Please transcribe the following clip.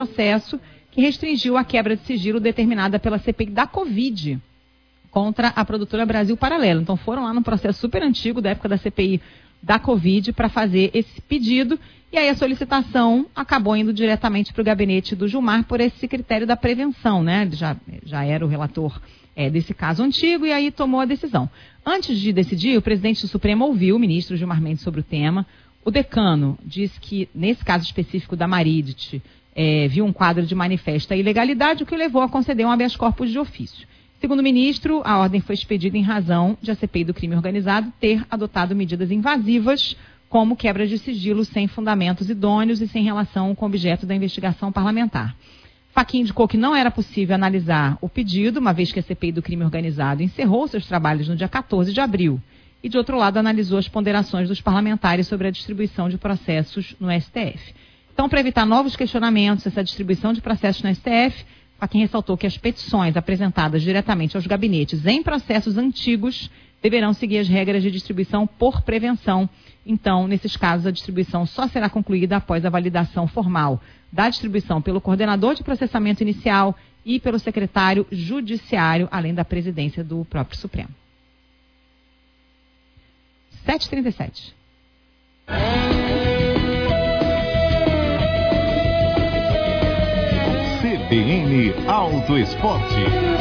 processo que restringiu a quebra de sigilo determinada pela CPI da Covid contra a produtora Brasil Paralelo. Então foram lá num processo super antigo da época da CPI da Covid para fazer esse pedido, e aí a solicitação acabou indo diretamente para o gabinete do Gilmar por esse critério da prevenção, né? Ele já era o relator desse caso antigo e aí tomou a decisão. Antes de decidir, o presidente do Supremo ouviu o ministro Gilmar Mendes sobre o tema. O decano disse que, nesse caso específico da Maridet, viu um quadro de manifesta ilegalidade, o que o levou a conceder um habeas corpus de ofício. Segundo o ministro, a ordem foi expedida em razão de a CPI do crime organizado ter adotado medidas invasivas, como quebra de sigilo sem fundamentos idôneos e sem relação com o objeto da investigação parlamentar. Fachin indicou que não era possível analisar o pedido, uma vez que a CPI do crime organizado encerrou seus trabalhos no dia 14 de abril. E, de outro lado, analisou as ponderações dos parlamentares sobre a distribuição de processos no STF. Então, para evitar novos questionamentos, essa distribuição de processos no STF, Fachin ressaltou que as petições apresentadas diretamente aos gabinetes em processos antigos deverão seguir as regras de distribuição por prevenção. Então, nesses casos, a distribuição só será concluída após a validação formal da distribuição pelo coordenador de processamento inicial e pelo secretário judiciário, além da presidência do próprio Supremo. 7h37. CBN Auto Esporte.